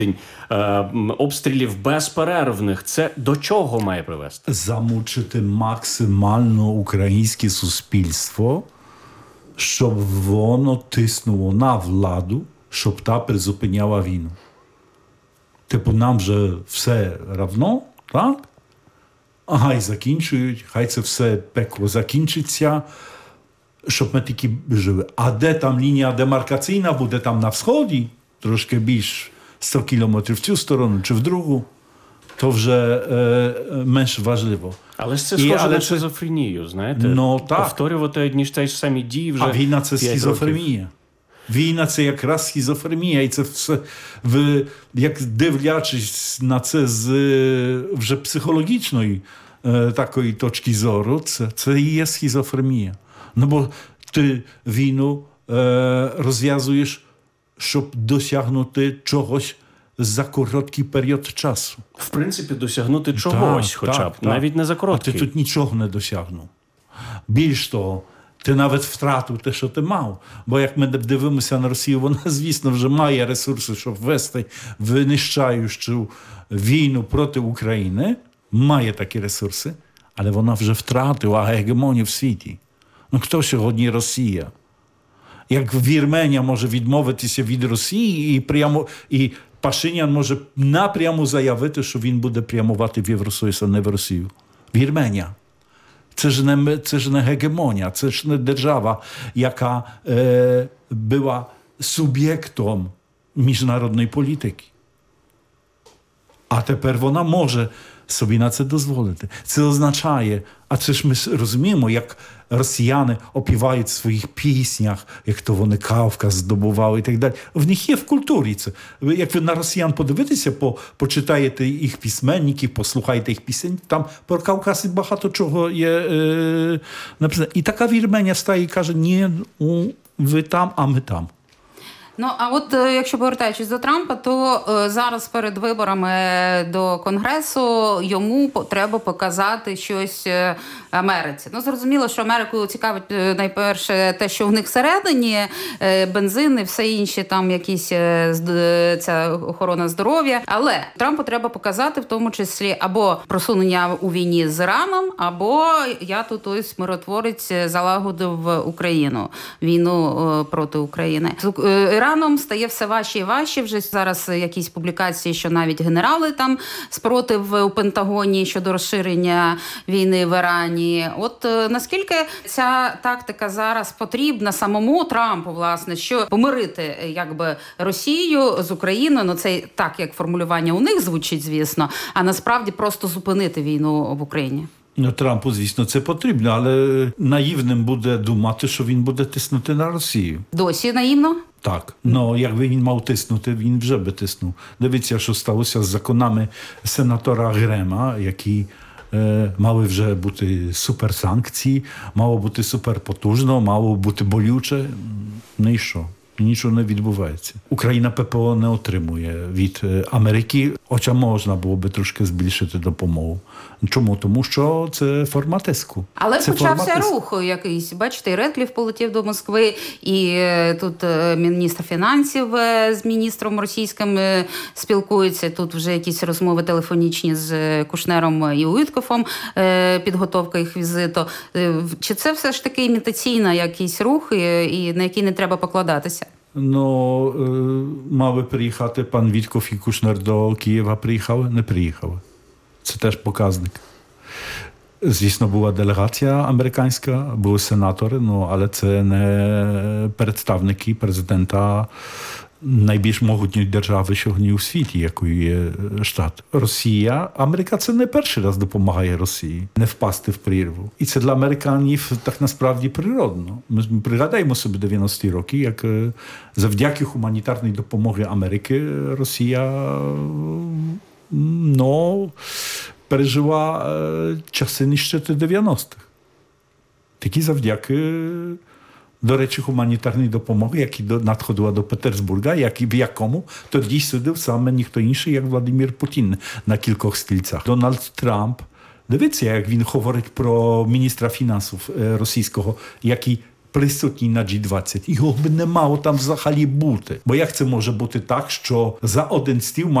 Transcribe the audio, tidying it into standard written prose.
обстрілів безперервних. Це до чого має привести? Замучити максимально українське суспільство, щоб воно тиснуло на владу, щоб та призупиняла війну. Типу, нам же все равно, так? Хай закінчують, хай це все пекло закінчиться, щоб ми тільки жили. А де там лінія демаркаційна буде там на сході, трошки більш 100 кілометрів в цю сторону чи в другу, то вже менш важливо. Але ж це схоже на шизофренію, знаєте? Ну, так. Повторювати одні ж ті ж самі дії вже. А війна – це 5 схізофренія. років. Війна – це якраз схізофренія. І це все, як дивлячись на це з вже психологічної такої точки зору, це і є схізофренія. Ну, бо ти війну розв'язуєш, щоб досягнути чогось за короткий період часу. В принципі, досягнути чогось хоча б, навіть не за короткий. А ти тут нічого не досягнув. Більш того, ти навіть втратив те, що ти мав. Бо як ми дивимося на Росію, вона, звісно, вже має ресурси, щоб вести винищаючу війну проти України. Має такі ресурси, але вона вже втратила гегемонію в світі. Ну, хто сьогодні Росія? Як Вірменія може відмовитися від Росії і Пашинян може напряму заявити, що він буде прямувати в Євросоюз, а не в Росію. Вірменія. Це ж не гегемонія, це ж не держава, яка була суб'єктом міжнародної політики. А тепер вона може собі на це дозволити. Це означає, а це ж ми розуміємо, як росіяни опівають в своїх піснях, як то вони Кавказ здобували і так далі. В них є в культурі це. Як ви на росіян подивитеся, почитаєте їх письменників, послухаєте їх пісень, там про Кавказ багато чого є написано. І така Вірменія стає і каже, ні, ви там, а ми там. Ну, а от якщо повертаючись до Трампа, то зараз перед виборами до Конгресу йому треба показати щось Америці. Ну, зрозуміло, що Америку цікавить найперше те, що в них всередині, бензин і все інше, там якісь ця охорона здоров'я. Але Трампу треба показати в тому числі або просунення у війні з Іраном, або я тут ось миротворець залагодив Україну, війну проти України. Іраном стає все важче і важче. Вже зараз якісь публікації, що навіть генерали там спротив у Пентагоні щодо розширення війни в Ірані. От наскільки ця тактика зараз потрібна самому Трампу, власне, що помирити якби Росію з Україною, ну це так, як формулювання у них звучить, звісно, а насправді просто зупинити війну в Україні? Ну, Трампу, звісно, це потрібно, але наївним буде думати, що він буде тиснути на Росію. Досі наївно? Так. Ну, якби він мав тиснути, він вже би тиснув. Дивіться, що сталося з законами сенатора Грема, які мали вже бути суперсанкції, мало бути суперпотужно, мало бути болюче. Ну і що? Нічого не відбувається. Україна ППО не отримує від Америки, хоча можна було би трошки збільшити допомогу. Чому? Тому що це форма тиску. Але це почався рух якийсь. Бачите, і Редкліф полетів до Москви, і тут міністр фінансів з міністром російським спілкується. Тут вже якісь розмови телефонічні з Кушнером і Уіткофом, підготовка їх візиту. Чи це все ж таки імітаційний якийсь рух, і на який не треба покладатися? Ну, мав би приїхати пан Вітков і Кушнер до Києва. Приїхали? Не приїхали. Це теж показник. Звісно, була делегація американська, були сенатори, ну, але це не представники президента найбільш могутньої держави сьогодні у світі, якою є штат. Росія, Америка це не перший раз допомагає Росії не впасти в прірву. І це для американців так насправді природно. Ми пригадаємо собі 90-ті роки, як завдяки гуманітарній допомоги Америки Росія пережила часи ніщети 90-х. Такі завдяки, до речі, гуманітарній допомоги, які надходила до Петербурга, в якому тоді сидів саме ніхто інший, як Владимир Путін на кількох стільцях. Дональд Трамп, дивіться, як він говорить про міністра фінансів російського, який присутній на G20. Його б не мало там взагалі бути. Бо як це може бути так, що за один стіл